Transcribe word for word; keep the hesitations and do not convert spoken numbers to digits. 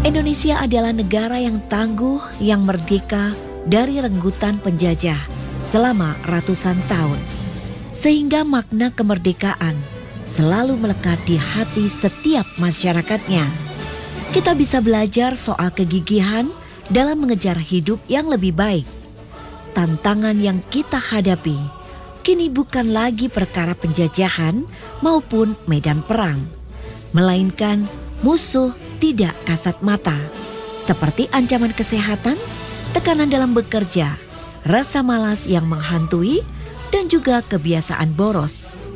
Indonesia adalah negara yang tangguh, yang merdeka dari renggutan penjajah selama ratusan tahun. Sehingga makna kemerdekaan selalu melekat di hati setiap masyarakatnya. Kita bisa belajar soal kegigihan dalam mengejar hidup yang lebih baik. Tantangan yang kita hadapi kini bukan lagi perkara penjajahan maupun medan perang, melainkan musuh tidak kasat mata, seperti ancaman kesehatan, tekanan dalam bekerja, rasa malas yang menghantui, dan juga kebiasaan boros.